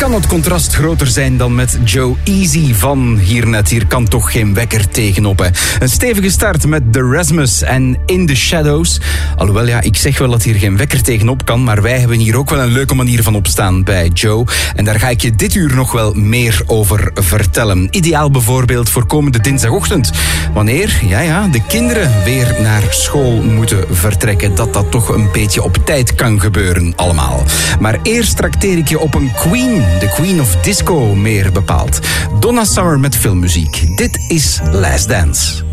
kan het contrast groter zijn dan met Joe Easy van hiernet. Hier kan toch geen wekker tegenop, hè. Een stevige start met The Rasmus en In the Shadows. Alhoewel, ja, ik zeg wel dat hier geen wekker tegenop kan, maar wij hebben hier ook wel een leuke manier van opstaan bij Joe. En daar ga ik je dit uur nog wel meer over vertellen. Ideaal bijvoorbeeld voor komende dinsdagochtend. Wanneer, de kinderen weer naar school moeten vertrekken. Dat toch een beetje op tijd kan gebeuren allemaal. Maar eerst trakteer ik je op een queen. De Queen of Disco meer bepaald. Donna Summer met filmmuziek. Dit is Last Dance.